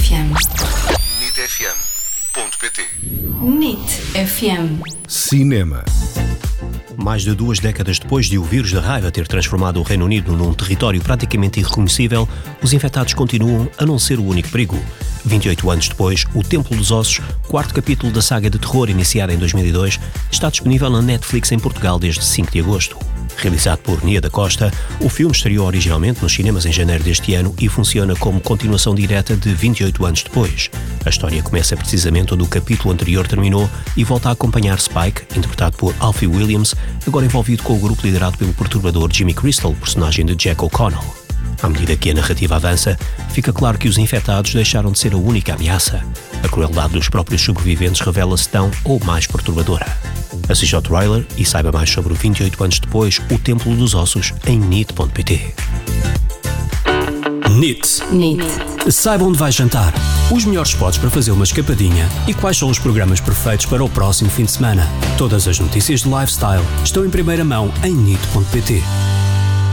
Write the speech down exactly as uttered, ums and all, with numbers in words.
F M. nit f m ponto p t. nit F M. Cinema. Mais de duas décadas depois de o vírus da raiva ter transformado o Reino Unido num território praticamente irreconhecível, os infectados continuam a não ser o único perigo. vinte e oito anos depois, O Templo dos Ossos, quarto capítulo da saga de terror iniciada em dois mil e dois, está disponível na Netflix em Portugal desde cinco de agosto. Realizado por Nia da Costa, o filme estreou originalmente nos cinemas em janeiro deste ano e funciona como continuação direta de vinte e oito anos depois. A história começa precisamente onde o capítulo anterior terminou e volta a acompanhar Spike, interpretado por Alfie Williams, agora envolvido com o grupo liderado pelo perturbador Jimmy Crystal, personagem de Jack O'Connell. À medida que a narrativa avança, fica claro que os infectados deixaram de ser a única ameaça. A crueldade dos próprios sobreviventes revela-se tão ou mais perturbadora. Assista ao trailer e saiba mais sobre o vinte e oito anos depois, O Templo dos Ossos, em nit ponto p t. Nit. Nit. Saiba onde vai jantar, os melhores spots para fazer uma escapadinha e quais são os programas perfeitos para o próximo fim de semana. Todas as notícias de lifestyle estão em primeira mão em nit ponto p t.